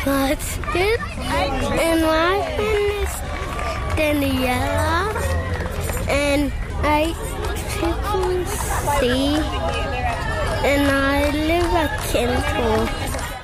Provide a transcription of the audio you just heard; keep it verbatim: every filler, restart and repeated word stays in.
Basket. And my friend is Daniela. And I triple C. And I live at Kenton.